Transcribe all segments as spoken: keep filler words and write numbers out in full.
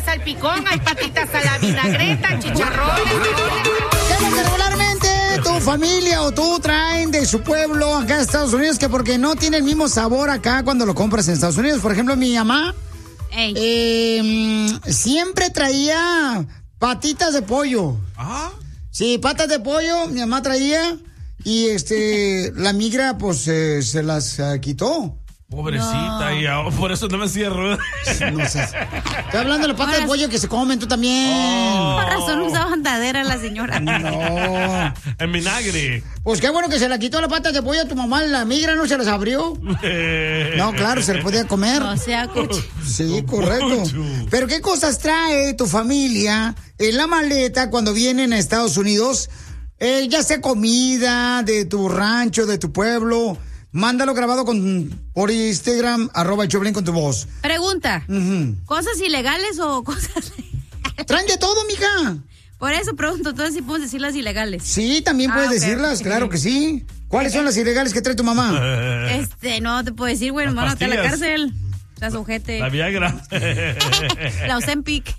al salpicón, hay patitas a la vinagreta, chicharrones. ¿Qué es lo que regularmente tu familia o tú traen de su pueblo acá a Estados Unidos? Que porque no tiene el mismo sabor acá cuando lo compras en Estados Unidos. Por ejemplo, mi mamá eh, siempre traía patitas de pollo. ¿Ah? Sí, patas de pollo, mi mamá traía. Y este, la migra, pues, eh, se las uh, quitó. Pobrecita, no. Y oh, por eso no me cierro. No sé. Estoy hablando de las patas de pollo que se comen, tú también. Oh. Por razón usaba andadera la señora. No. En vinagre. Pues qué bueno que se la quitó la pata de pollo a tu mamá. La migra no se las abrió. No, claro, se la podía comer. O sea, coche. Sí, correcto. Pero ¿qué cosas trae tu familia en la maleta cuando vienen a Estados Unidos? Eh, ya sea comida de tu rancho, de tu pueblo. Mándalo grabado con por Instagram, arroba el Choplin con tu voz. Pregunta, uh-huh. ¿cosas ilegales o cosas legales? Traen de todo, mija. Por eso pregunto, entonces sí puedes decir las ilegales. Sí, también puedes ah, okay, decirlas, okay. Claro que sí. ¿Cuáles okay. son las ilegales que trae tu mamá? Este, no te puedo decir, güey, nos van a meter a la cárcel. Las ojete. La Viagra. La Ozempic.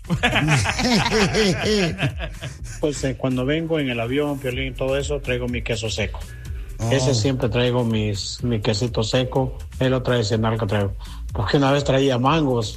Pues eh, cuando vengo en el avión, Piolín, todo eso, traigo mi queso seco. Oh. Ese siempre traigo mis, mi quesito seco. Él lo trae cenar que traigo. Porque una vez traía mangos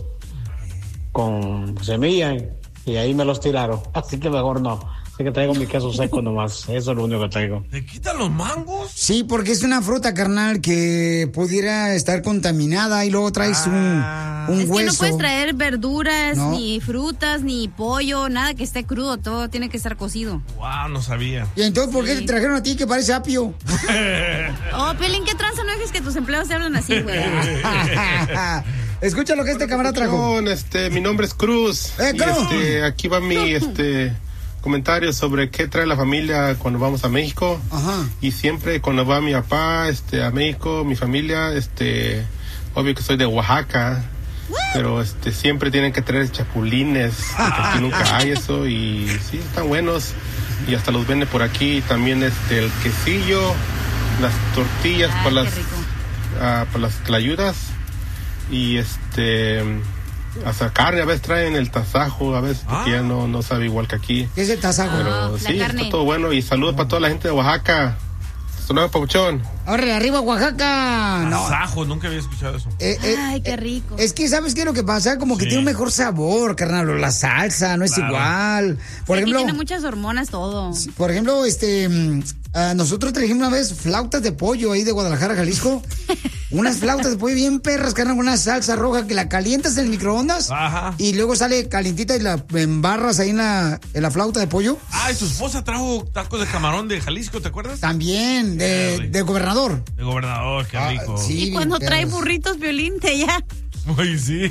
con semilla y ahí me los tiraron. Así que mejor no. Así que traigo mi queso seco nomás. Eso es lo único que traigo. ¿Te quitan los mangos? Sí, porque es una fruta, carnal, que pudiera estar contaminada y luego traes ah. un, un es hueso. Es que no puedes traer verduras, no. ni frutas, ni pollo, nada que esté crudo. Todo tiene que estar cocido. Wow, no sabía. ¿Y entonces por qué sí. te trajeron a ti que parece apio? Oh, Pelín, ¿qué tranza? No dejes que tus empleados te hablan así, güey. Escucha lo que este camarada trajo. Este, mi nombre es Cruz. Eh, Cruz. Y este, aquí va mi este comentario sobre qué trae la familia cuando vamos a México. Ajá. Y siempre cuando va mi papá este, a México, mi familia, este, obvio que soy de Oaxaca, ¿what? Pero este, siempre tienen que traer chapulines, porque aquí nunca hay eso y sí, están buenos. Y hasta los venden por aquí. También este, el quesillo, las tortillas ah, para las, uh, para las tlayudas. Y este, hasta carne, a veces traen el tasajo, a veces ah. porque ya no, no sabe igual que aquí. ¿Qué es el tasajo? Pero ah, sí, está todo bueno. Y saludos oh. para toda la gente de Oaxaca. Sonado Papuchón. ¡Ahora, arriba, Oaxaca! Tasajo, no. Nunca había escuchado eso. Eh, eh, Ay, qué rico. Es que, ¿sabes qué es lo que pasa? Como que sí. tiene un mejor sabor, carnal. La salsa no es claro. igual. Por sí, ejemplo, tiene muchas hormonas todo. Por ejemplo, este... Uh, nosotros trajimos una vez flautas de pollo ahí de Guadalajara, Jalisco. Unas flautas de pollo bien perras, carnal, con una salsa roja que la calientas en el microondas. Ajá. Y luego sale calientita y la embarras ahí en la, en la flauta de pollo. Ah, y su esposa trajo tacos de camarón de Jalisco, ¿te acuerdas? También, de, de gobernador. De gobernador, qué rico. Ah, sí, y cuando trae perros. burritos, Violín, te ya... Uy, sí.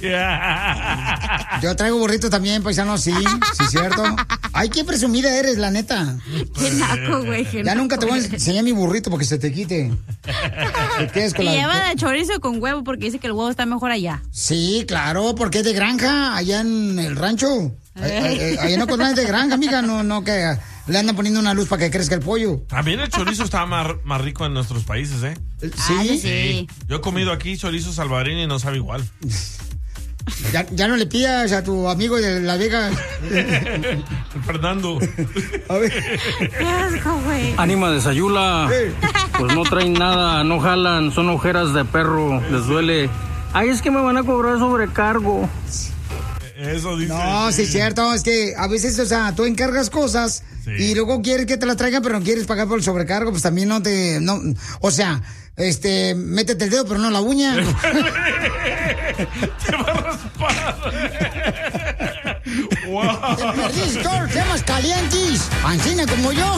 Yo traigo burritos también, paisano, sí, sí, cierto. Ay, qué presumida eres, la neta. Qué naco, güey. Ya naco, nunca te voy a enseñar mi burrito porque se te quite. Te y la... lleva de chorizo con huevo porque dice que el huevo está mejor allá. Sí, claro, porque es de granja, allá en el rancho. Allá no es de granja, amiga, no, no que le andan poniendo una luz para que crezca el pollo. También el chorizo está más, más rico en nuestros países, ¿eh? ¿Sí? Ah, sí. Sí. Yo he comido aquí chorizo salvadoreño y no sabe igual. Ya, ya no le pidas a tu amigo de La Vega. Fernando. A ver. Qué asco, güey. Ánima de Sayula. Sí. Pues no traen nada, no jalan, son ojeras de perro, les duele. Ay, es que me van a cobrar sobrecargo. Eso dice. No, sí es cierto, es que a veces, o sea, tú encargas cosas sí. y luego quieres que te las traigan, pero no quieres pagar por el sobrecargo, pues también no te, no, o sea, este, métete el dedo, pero no la uña. Te va a raspar. Wow. Te perdiste todos temas calientes, ancina como yo.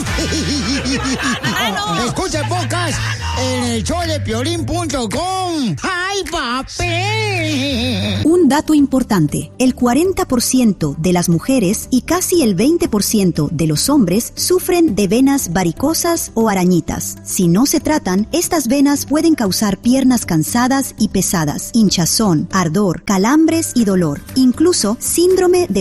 Escucha el podcast en el show de piolín punto com. ¡Ay, papel! Un dato importante, el cuarenta por ciento de las mujeres y casi el veinte por ciento de los hombres sufren de venas varicosas o arañitas. Si no se tratan, estas venas pueden causar piernas cansadas y pesadas, hinchazón, ardor, calambres y dolor, incluso síndrome de piernas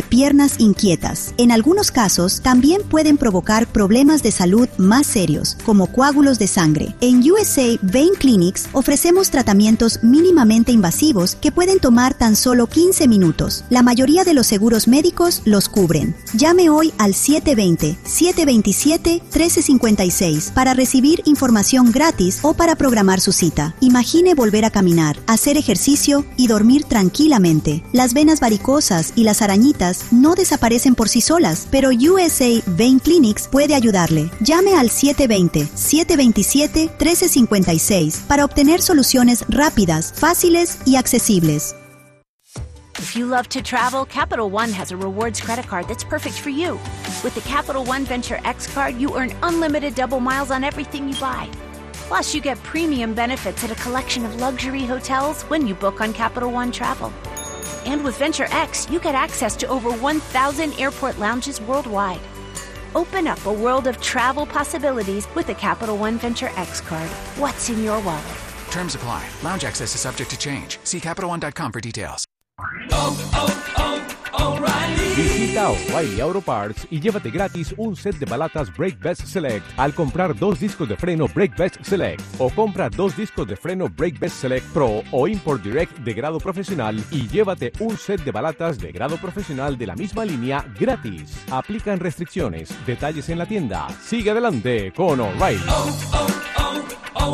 personas inquietas. En algunos casos, también pueden provocar problemas de salud más serios, como coágulos de sangre. En U S A Vein Clinics ofrecemos tratamientos mínimamente invasivos que pueden tomar tan solo quince minutos. La mayoría de los seguros médicos los cubren. Llame hoy al siete dos cero, siete dos siete, uno tres cinco seis para recibir información gratis o para programar su cita. Imagine volver a caminar, hacer ejercicio y dormir tranquilamente. Las venas varicosas y las arañitas no desaparecen por sí solas, pero U S A Vein Clinics puede ayudarle. Llame al siete dos cero, siete dos siete, uno tres cinco seis para obtener soluciones rápidas, fáciles y accesibles. If you love to travel, Capital One has a rewards credit card that's perfect for you. With the Capital One Venture X card, you earn unlimited double miles on everything you buy. Plus, you get premium benefits at a collection of luxury hotels when you book on Capital One Travel. And with Venture X, you get access to over one thousand airport lounges worldwide. Open up a world of travel possibilities with the Capital One Venture X card. What's in your wallet? Terms apply. Lounge access is subject to change. See Capital One dot com for details. Oh, oh, oh, O'Reilly. Visita O'Reilly Auto Parts y llévate gratis un set de balatas Brake Best Select al comprar dos discos de freno Brake Best Select, o compra dos discos de freno Brake Best Select Pro o Import Direct de grado profesional y llévate un set de balatas de grado profesional de la misma línea gratis. Aplican restricciones. Detalles en la tienda. Sigue adelante con O'Reilly. Oh, oh, oh,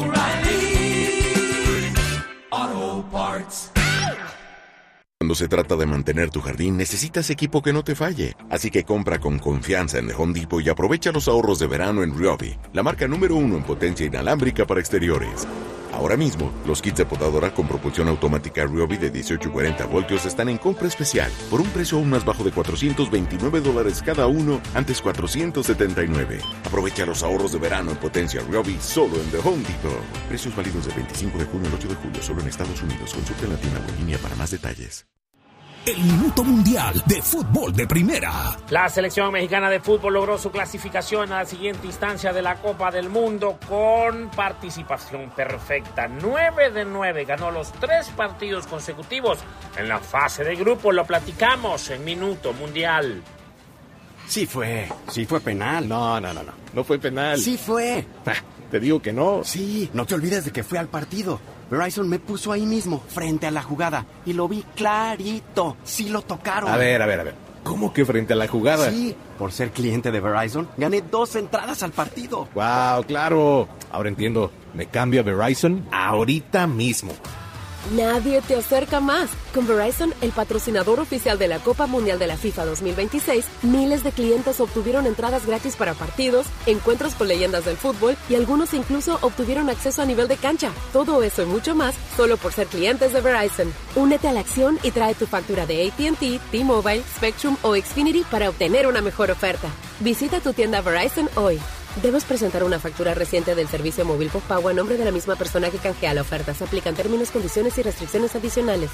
O'Reilly Auto Parts. Cuando se trata de mantener tu jardín, necesitas equipo que no te falle. Así que compra con confianza en The Home Depot y aprovecha los ahorros de verano en Ryobi, la marca número uno en potencia inalámbrica para exteriores. Ahora mismo, los kits de podadora con propulsión automática Ryobi de dieciocho y cuarenta voltios están en compra especial por un precio aún más bajo de cuatrocientos veintinueve dólares cada uno, antes cuatrocientos setenta y nueve. Aprovecha los ahorros de verano en potencia Ryobi solo en The Home Depot. Precios válidos del veinticinco de junio al ocho de julio solo en Estados Unidos. Consulta en la tienda o en línea para más detalles. El Minuto Mundial de Fútbol de Primera. La selección mexicana de fútbol logró su clasificación a la siguiente instancia de la Copa del Mundo con participación perfecta. nueve de nueve, ganó los tres partidos consecutivos en la fase de grupo. Lo platicamos en Minuto Mundial. Sí fue, sí fue penal. No, no, no, no, no fue penal. Sí fue. Ah, te digo que no. Sí, no te olvides de que fue al partido. Verizon me puso ahí mismo, frente a la jugada, y lo vi clarito. Sí lo tocaron. A ver, a ver, a ver. ¿Cómo que frente a la jugada? Sí, por ser cliente de Verizon, gané dos entradas al partido. Wow, claro. Ahora entiendo. Me cambio a Verizon ahorita mismo. Nadie te acerca más. Con Verizon, el patrocinador oficial de la Copa Mundial de la FIFA dos mil veintiséis, miles de clientes obtuvieron entradas gratis para partidos, encuentros con leyendas del fútbol y algunos incluso obtuvieron acceso a nivel de cancha. Todo eso y mucho más, solo por ser clientes de Verizon. Únete a la acción y trae tu factura de A T and T, T-Mobile, Spectrum o Xfinity para obtener una mejor oferta. Visita tu tienda Verizon hoy. Debes presentar una factura reciente del servicio móvil postpago a nombre de la misma persona que canjea la oferta. Se aplican términos, condiciones y restricciones adicionales.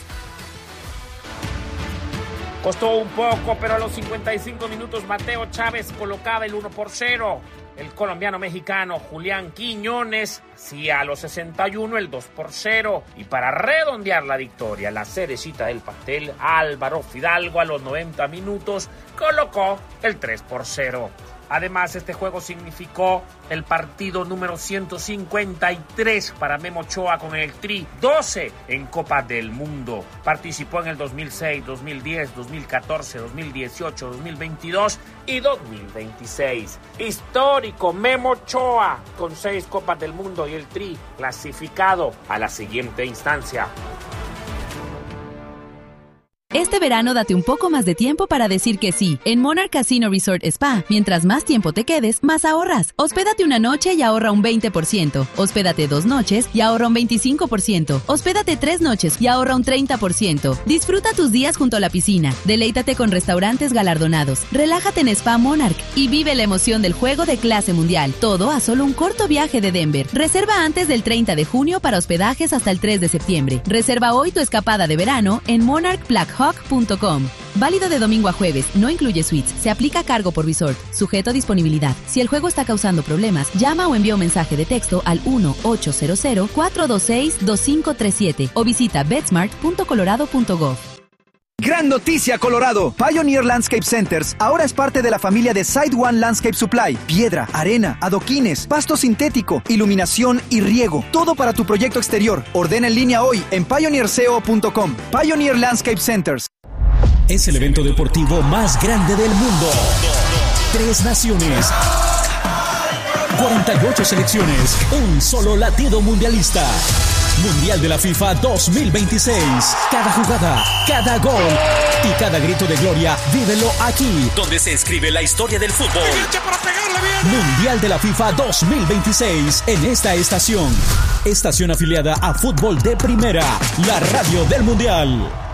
Costó un poco, pero a los cincuenta y cinco minutos Mateo Chávez colocaba el uno por cero. El colombiano-mexicano Julián Quiñones hacía a los sesenta y uno el dos por cero. Y para redondear la victoria, la cerecita del pastel, Álvaro Fidalgo a los noventa minutos colocó el tres por cero. Además, este juego significó el partido número ciento cincuenta y tres para Memo Ochoa con el Tri, doce en Copa del Mundo. Participó en el dos mil seis, dos mil diez, dos mil catorce, dos mil dieciocho, dos mil veintidós y dos mil veintiséis. Histórico Memo Ochoa con seis Copas del Mundo y el Tri clasificado a la siguiente instancia. Este verano date un poco más de tiempo para decir que sí. En Monarch Casino Resort Spa, mientras más tiempo te quedes, más ahorras. Hospédate una noche y ahorra un veinte por ciento. Hospédate dos noches y ahorra un veinticinco por ciento. Hospédate tres noches y ahorra un treinta por ciento. Disfruta tus días junto a la piscina. Deleítate con restaurantes galardonados. Relájate en Spa Monarch y vive la emoción del juego de clase mundial. Todo a solo un corto viaje de Denver. Reserva antes del treinta de junio para hospedajes hasta el tres de septiembre. Reserva hoy tu escapada de verano en monarch black hawk punto com. Válido de domingo a jueves, no incluye suites, se aplica cargo por resort, sujeto a disponibilidad. Si el juego está causando problemas, llama o envía un mensaje de texto al uno ocho cero cero, cuatro dos seis, dos cinco tres siete o visita betsmart punto colorado punto gov. Gran noticia, Colorado. Pioneer Landscape Centers ahora es parte de la familia de Side One Landscape Supply. Piedra, arena, adoquines, pasto sintético, iluminación y riego. Todo para tu proyecto exterior. Ordena en línea hoy en pioneer co punto com. Pioneer Landscape Centers. Es el evento deportivo más grande del mundo. Tres naciones. cuarenta y ocho selecciones. Un solo latido mundialista. Mundial de la FIFA dos mil veintiséis. Cada jugada, cada gol y cada grito de gloria, vívelo aquí, donde se escribe la historia del fútbol. Mundial de la FIFA dos mil veintiséis en esta estación. Estación afiliada a Fútbol de Primera, la radio del Mundial.